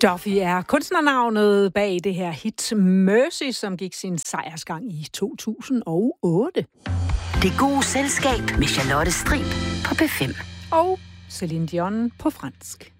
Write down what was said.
Duffy er kunstnernavnet bag det her hit Mercy, som gik sin sejrsgang i 2008. Det gode selskab med Charlotte Strib på P5. Og Céline Dion på fransk.